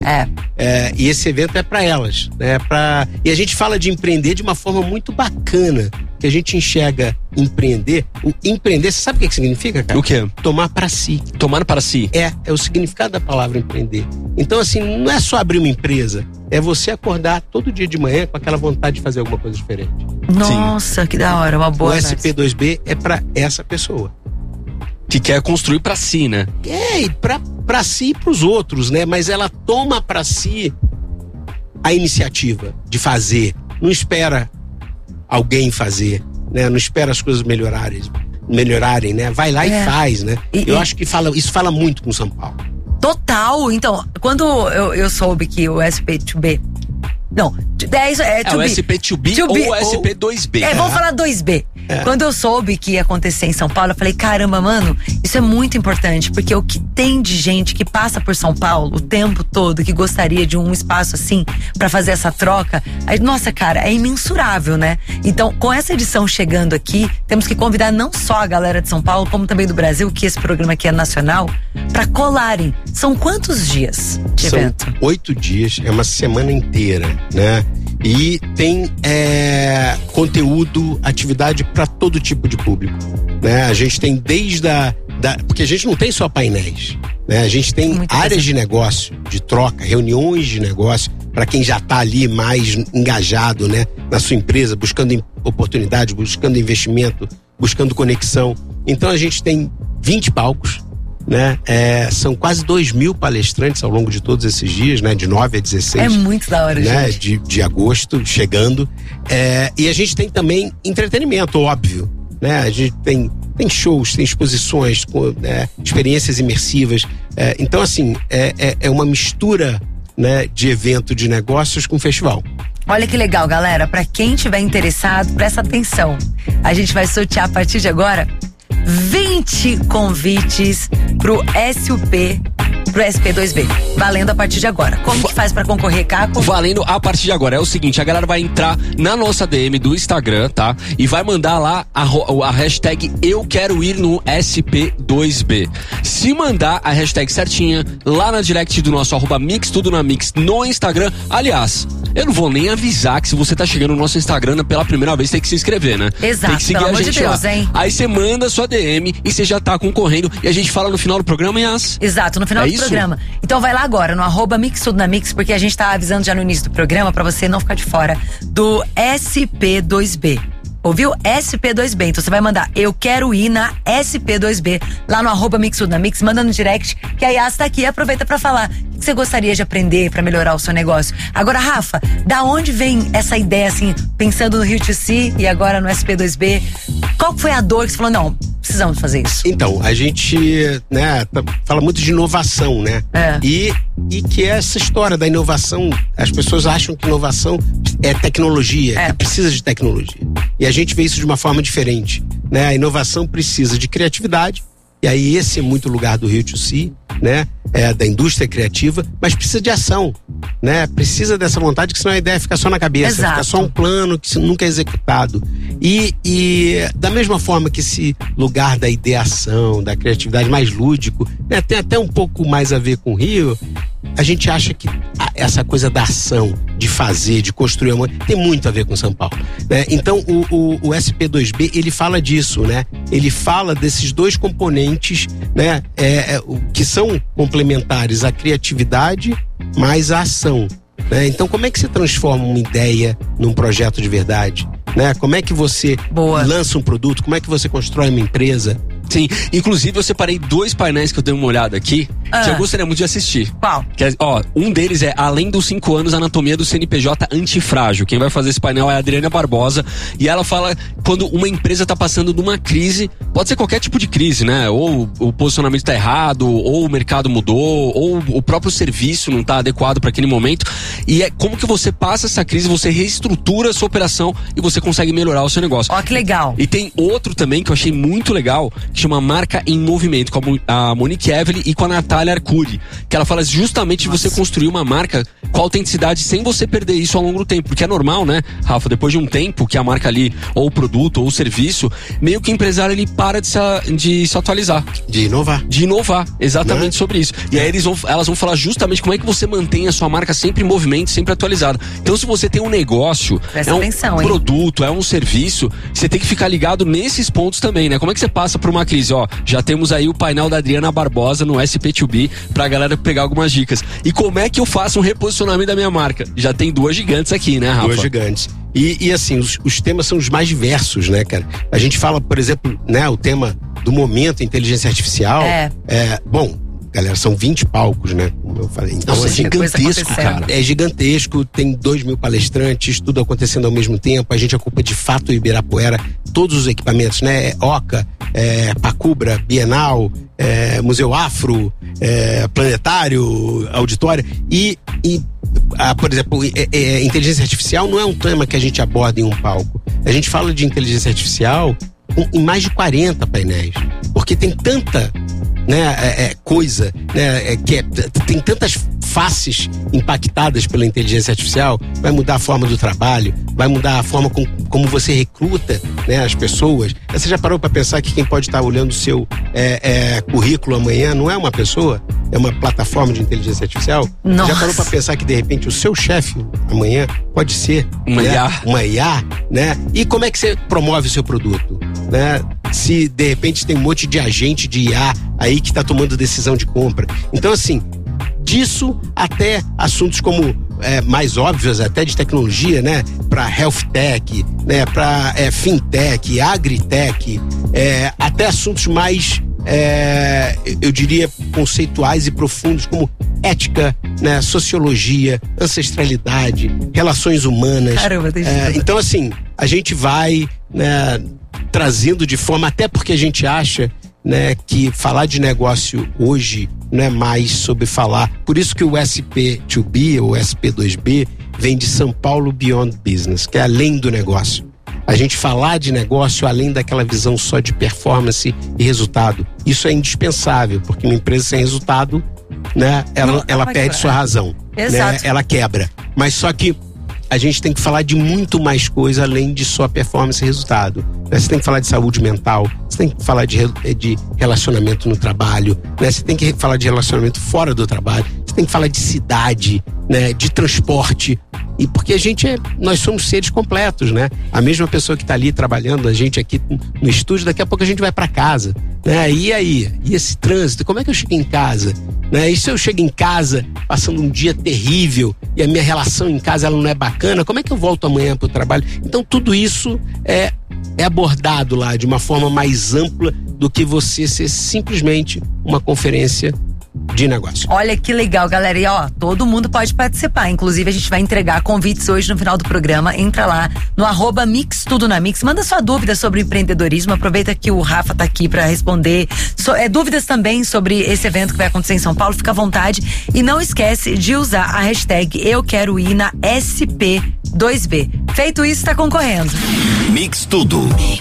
E esse evento é para elas, né? E a gente fala de empreender de uma forma muito bacana, que a gente enxerga empreender. Empreender, você sabe o que significa, cara? O quê? Tomar para si. Tomar para si? É o significado da palavra empreender. Então, assim, não é só abrir uma empresa, é você acordar todo dia de manhã com aquela vontade de fazer alguma coisa diferente. Nossa, que da hora, uma boa. O SP2B é para essa pessoa. Que quer construir para si, né? E para si e pros outros, né? Mas ela toma para si a iniciativa de fazer. Não espera alguém fazer, né? Não espera as coisas melhorarem, né? Vai lá e faz, né? Eu acho que isso fala muito com São Paulo. Total. Então, quando eu soube que o SP2B... Não, o SP2B ou o SP2B. Vamos falar 2B. Quando eu soube que ia acontecer em São Paulo, eu falei, caramba, mano, isso é muito importante, porque o que tem de gente que passa por São Paulo o tempo todo, que gostaria de um espaço assim, pra fazer essa troca, nossa, cara, é imensurável, né? Então, com essa edição chegando aqui, temos que convidar não só a galera de São Paulo, como também do Brasil, que esse programa aqui é nacional, pra colarem. São quantos dias de evento? São 8 dias, é uma semana inteira, né? E tem conteúdo, atividade para todo tipo de público, né? A gente tem desde porque a gente não tem só painéis, né? A gente tem áreas de negócio, de troca, reuniões de negócio para quem já está ali mais engajado, né? Na sua empresa, buscando oportunidade, buscando investimento, buscando conexão. Então a gente tem 20 palcos, né? São quase 2.000 palestrantes ao longo de todos esses dias, né? De 9 a 16. É muito da hora, né? gente. De agosto, chegando. E a gente tem também entretenimento, óbvio, né? A gente tem shows, tem exposições, experiências imersivas. Então, assim, é uma mistura, né? De evento de negócios com festival. Olha que legal, galera. Pra quem tiver interessado, presta atenção. A gente vai sortear a partir de agora 20 convites pro SP2B, valendo a partir de agora. Como que faz pra concorrer, Caco? Valendo a partir de agora. É o seguinte, a galera vai entrar na nossa DM do Instagram, tá? E vai mandar lá a hashtag Eu Quero Ir no SP2B. Se mandar a hashtag certinha lá na direct do nosso @Mix Tudo na Mix no Instagram. Aliás, eu não vou nem avisar que se você tá chegando no nosso Instagram pela primeira vez, tem que se inscrever, né? Exato, tem que seguir pelo a gente amor de Deus, lá. hein? Aí você manda a sua DM e você já tá concorrendo e a gente fala no final do programa, Yas. Exato, no final do programa. Então vai lá agora no @Mix Tudo na Mix, porque a gente tá avisando já no início do programa pra você não ficar de fora do SP2B. Ouviu? SP2B. Então você vai mandar Eu Quero Ir na SP2B lá no @Mix Tudo na Mix, manda no direct que a Yas tá aqui e aproveita pra falar o que você gostaria de aprender pra melhorar o seu negócio. Agora, Rafa, da onde vem essa ideia assim, pensando no Rio to e agora no SP2B? Qual foi a dor que você falou, não, precisamos fazer isso? Então, a gente, né, fala muito de inovação, né? E que essa história da inovação, as pessoas acham que inovação é tecnologia, que precisa de tecnologia. E a gente vê isso de uma forma diferente, né? A inovação precisa de criatividade, e aí esse é muito o lugar do Rio to né? Da indústria criativa, mas precisa de ação, né? Precisa dessa vontade, que senão a ideia fica só na cabeça, fica só um plano que nunca é executado. E da mesma forma que esse lugar da ideação, da criatividade mais lúdico, né? Tem até um pouco mais a ver com o Rio, a gente acha que essa coisa da ação, de fazer, de construir amor, tem muito a ver com São Paulo, né? Então o SP2B, ele fala disso, né? Ele fala desses dois componentes, né? Que são complementares, a criatividade mais a ação, né? Então como é que você transforma uma ideia num projeto de verdade, né? Como é que você lança um produto, como é que você constrói uma empresa? Sim, inclusive eu separei 2 painéis que eu dei uma olhada aqui, que eu gostaria muito de assistir. Qual? Um deles é Além dos 5 anos, Anatomia do CNPJ Antifrágil. Quem vai fazer esse painel é a Adriana Barbosa, e ela fala quando uma empresa tá passando numa crise, pode ser qualquer tipo de crise, né? Ou o posicionamento tá errado, ou o mercado mudou, ou o próprio serviço não tá adequado para aquele momento, e é como que você passa essa crise, você reestrutura a sua operação e você consegue melhorar o seu negócio. Ó, que legal. E tem outro também que eu achei muito legal, que chama Marca em Movimento, com a Monique Evelyn e com a Natália Arcuri, que ela fala justamente de você construir uma marca com a autenticidade sem você perder isso ao longo do tempo. Porque é normal, né, Rafa, depois de um tempo que a marca ali, ou o produto, ou o serviço, meio que o empresário ele para de se atualizar. De inovar. Exatamente, né? Sobre isso. E aí elas vão falar justamente como é que você mantém a sua marca sempre em movimento, sempre atualizada. Então, se você tem um negócio, produto, é um serviço, você tem que ficar ligado nesses pontos também, né? Como é que você passa por uma crise? Já temos aí o painel da Adriana Barbosa no SP2B pra galera pegar algumas dicas. E como é que eu faço um reposicionamento da minha marca? Já tem 2 gigantes aqui, né, Rafa? 2 gigantes. E assim, os temas são os mais diversos, né, cara? A gente fala, por exemplo, né, o tema do momento, inteligência artificial. Bom, galera, são 20 palcos, né? Como eu falei. Então, é gigantesco, cara. É gigantesco, tem 2.000 palestrantes, tudo acontecendo ao mesmo tempo. A gente ocupa de fato o Ibirapuera, todos os equipamentos, né? Oca, Pacubra, Bienal, Museu Afro, Planetário, Auditório. Por exemplo, inteligência artificial não é um tema que a gente aborda em um palco. A gente fala de inteligência artificial em mais de 40 painéis. Porque tem tanta coisa, né, tem tantas faces impactadas pela inteligência artificial. Vai mudar a forma do trabalho, vai mudar a forma como você recruta, né, as pessoas. Você já parou para pensar que quem pode estar olhando o seu currículo amanhã não é uma pessoa? É uma plataforma de inteligência artificial? Nossa. Já parou para pensar que de repente o seu chefe amanhã pode ser uma IA, né? E como é que você promove o seu produto, né? Se de repente tem um monte de agente de IA aí que está tomando decisão de compra. Então, assim, disso até assuntos como mais óbvios, até de tecnologia, né? Para health tech, né? Para fintech, agritech, até assuntos mais eu diria conceituais e profundos, como ética, né? Sociologia, ancestralidade, relações humanas. Caramba, então, assim, a gente vai, né, trazendo de forma, até porque a gente acha, né, que falar de negócio hoje não é mais sobre falar. Por isso que o SP2B ou SP2B vem de São Paulo Beyond Business, que é além do negócio. A gente falar de negócio além daquela visão só de performance e resultado. Isso é indispensável, porque uma empresa sem resultado, né, ela perde sua razão. Exato. Né, ela quebra. Mas só que a gente tem que falar de muito mais coisa além de só performance e resultado. Né? Você tem que falar de saúde mental, você tem que falar de relacionamento no trabalho, né? Você tem que falar de relacionamento fora do trabalho, você tem que falar de cidade, né? De transporte. E porque nós somos seres completos, né? A mesma pessoa que está ali trabalhando, a gente aqui no estúdio, daqui a pouco a gente vai para casa, né? E aí? E esse trânsito? Como é que eu chego em casa? Né? E se eu chego em casa passando um dia terrível e a minha relação em casa ela não é bacana, como é que eu volto amanhã para o trabalho? Então tudo isso é abordado lá de uma forma mais ampla do que você ser simplesmente uma conferência de negócio. Olha que legal, galera. E todo mundo pode participar. Inclusive, a gente vai entregar convites hoje no final do programa. Entra lá no @Mix Tudo na Mix. Manda sua dúvida sobre empreendedorismo. Aproveita que o Rafa tá aqui para responder. Dúvidas também sobre esse evento que vai acontecer em São Paulo. Fica à vontade. E não esquece de usar a hashtag Eu Quero Ir na SP2B. Feito isso, tá concorrendo. Mix Tudo.